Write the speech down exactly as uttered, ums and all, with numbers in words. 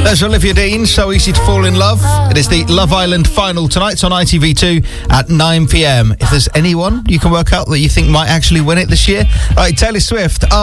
There's Olivia Dean, So Easy to Fall in Love. It is the Love Island final tonight. It's on I T V two at nine p m. If there's anyone you can work out that you think might actually win it this year, all right, Taylor Swift.